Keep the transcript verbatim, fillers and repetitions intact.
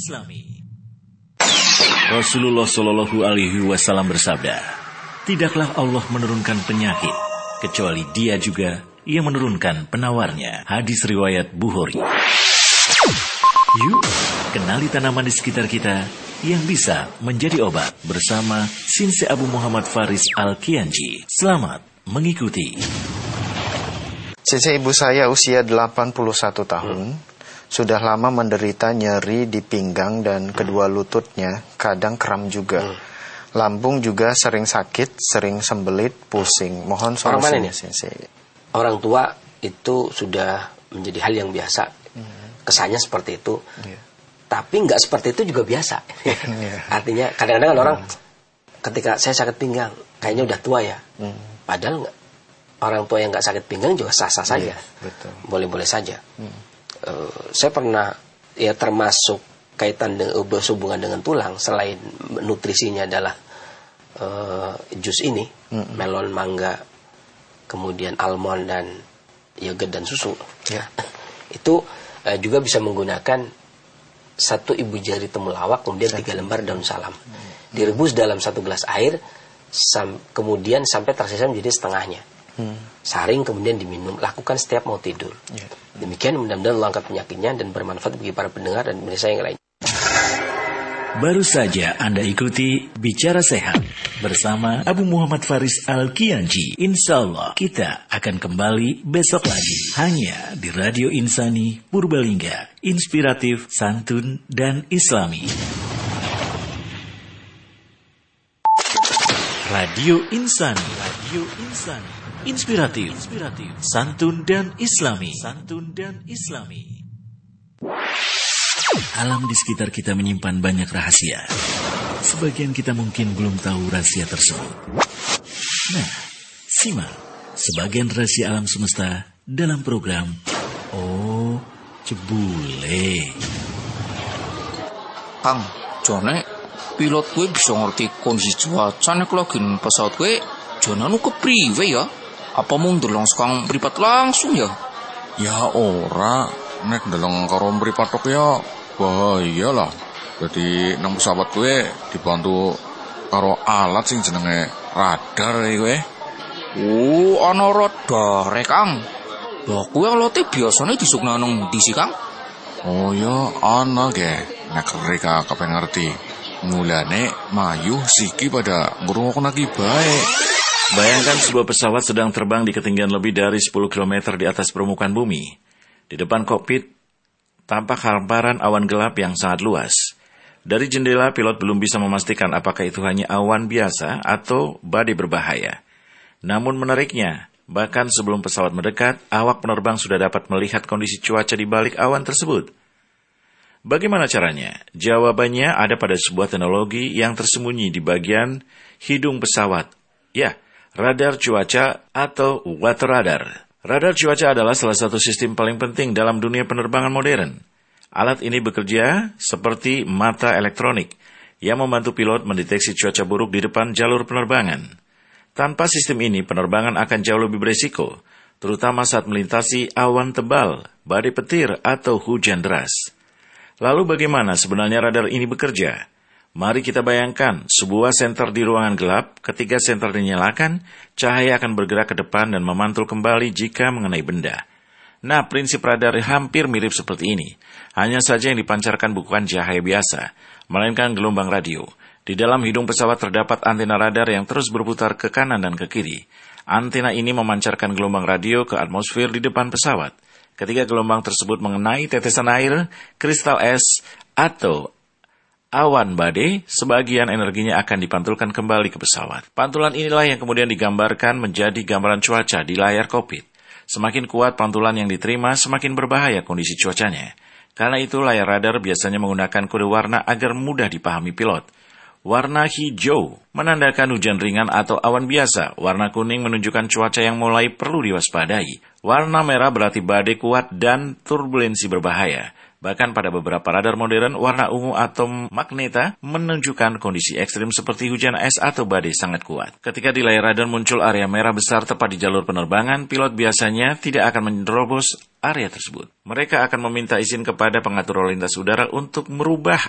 Islami. Rasulullah Shallallahu Alaihi Wasallam bersabda, tidaklah Allah menurunkan penyakit kecuali Dia juga yang menurunkan penawarnya. Hadis riwayat Bukhari. Yuk, kenali tanaman di sekitar kita yang bisa menjadi obat bersama Sinse Abu Muhammad Faris Al-Kianji. Selamat mengikuti. Sinse ibu saya usia delapan puluh satu tahun. Hmm. Sudah lama menderita nyeri di pinggang dan kedua lututnya, kadang kram juga. Hmm. Lambung juga sering sakit, sering sembelit, pusing. Mohon solusinya, Sinse. Orang tua itu sudah menjadi hal yang biasa. Hmm. Kesannya seperti itu. Yeah. Tapi nggak seperti itu juga biasa. Yeah. Artinya kadang-kadang hmm. orang ketika saya sakit pinggang, kayaknya udah tua ya. Hmm. Padahal nggak. Orang tua yang nggak sakit pinggang juga sah-sah saja. Yeah, betul. Boleh-boleh saja. Hmm. Uh, saya pernah ya termasuk kaitan dengan hubungan dengan tulang selain nutrisinya adalah uh, jus ini, mm-hmm. melon, mangga, kemudian almond dan yogurt dan susu. Yeah. Itu uh, juga bisa menggunakan satu ibu jari temulawak kemudian tiga lembar daun salam, mm-hmm. direbus dalam satu gelas air, sam- kemudian sampai tersisa menjadi setengahnya. Hmm. Saring kemudian diminum, lakukan setiap mau tidur. Yeah. Demikian mudah-mudahan Allah angkat penyakitnya dan bermanfaat bagi para pendengar dan pemirsa yang lain. Baru saja Anda ikuti Bicara Sehat bersama Abu Muhammad Faris Al-Kianji. Insya Allah kita akan kembali besok lagi hanya di Radio Insani Purbalingga, inspiratif, santun dan Islami. Radio Insani, Radio Insani. Inspiratif, inspiratif, santun dan Islami, santun dan Islami. Alam di sekitar kita menyimpan banyak rahasia. Sebagian kita mungkin belum tahu rahasia tersebut. Nah, simak sebagian rahasia alam semesta dalam program Oh Jebule. Kang, jane pilot gue bisa ngerti kondisi cuaca nek lagi pesawat gue. Jane anu kepriwe ya? Apa mau ndelong sekang mripat langsung ya? Ya ora, nek ndelong karo mripat tok ya bahaya lah. Jadi nang pesawat gue dibantu karo alat sing jenenge radar kowe. Oh, ana radar Kang. Lah kuwi alate biasane disukna nang ndi sih, Kang? Oh ya ana ge. Nek reka kapan ngerti. Mulane mayu siki pada ngrungokna ki bae. Bayangkan sebuah pesawat sedang terbang di ketinggian lebih dari sepuluh kilometer di atas permukaan bumi. Di depan kokpit, tampak hamparan awan gelap yang sangat luas. Dari jendela, pilot belum bisa memastikan apakah itu hanya awan biasa atau badai berbahaya. Namun menariknya, bahkan sebelum pesawat mendekat, awak penerbang sudah dapat melihat kondisi cuaca di balik awan tersebut. Bagaimana caranya? Jawabannya ada pada sebuah teknologi yang tersembunyi di bagian hidung pesawat. Ya, radar cuaca atau water radar. Radar cuaca adalah salah satu sistem paling penting dalam dunia penerbangan modern. Alat ini bekerja seperti mata elektronik yang membantu pilot mendeteksi cuaca buruk di depan jalur penerbangan. Tanpa sistem ini, penerbangan akan jauh lebih beresiko, terutama saat melintasi awan tebal, badai petir, atau hujan deras. Lalu bagaimana sebenarnya radar ini bekerja? Mari kita bayangkan sebuah senter di ruangan gelap, ketika senter dinyalakan, cahaya akan bergerak ke depan dan memantul kembali jika mengenai benda. Nah, prinsip radar hampir mirip seperti ini. Hanya saja yang dipancarkan bukan cahaya biasa, melainkan gelombang radio. Di dalam hidung pesawat terdapat antena radar yang terus berputar ke kanan dan ke kiri. Antena ini memancarkan gelombang radio ke atmosfer di depan pesawat. Ketika gelombang tersebut mengenai tetesan air, kristal es, atau awan badai, sebagian energinya akan dipantulkan kembali ke pesawat. Pantulan inilah yang kemudian digambarkan menjadi gambaran cuaca di layar kokpit. Semakin kuat pantulan yang diterima, semakin berbahaya kondisi cuacanya. Karena itu layar radar biasanya menggunakan kode warna agar mudah dipahami pilot. Warna hijau menandakan hujan ringan atau awan biasa. Warna kuning menunjukkan cuaca yang mulai perlu diwaspadai. Warna merah berarti badai kuat dan turbulensi berbahaya. Bahkan pada beberapa radar modern, warna ungu atau magneta menunjukkan kondisi ekstrim seperti hujan es atau badai sangat kuat. Ketika di layar radar muncul area merah besar tepat di jalur penerbangan, pilot biasanya tidak akan menerobos area tersebut. Mereka akan meminta izin kepada pengatur lalu lintas udara untuk merubah